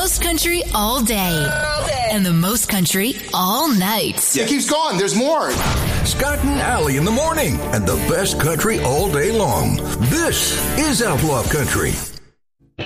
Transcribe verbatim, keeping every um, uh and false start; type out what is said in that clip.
most country all day. All day. And the most country all night. It keeps going. There's more. Scott and Allie in the morning and the best country all day long. This is Outlaw Country.